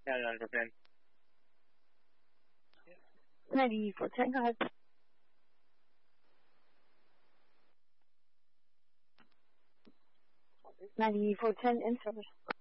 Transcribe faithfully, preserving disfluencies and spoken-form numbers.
Yeah, nine for ten. ninety-four ten, go ahead. ninety-four ten in service.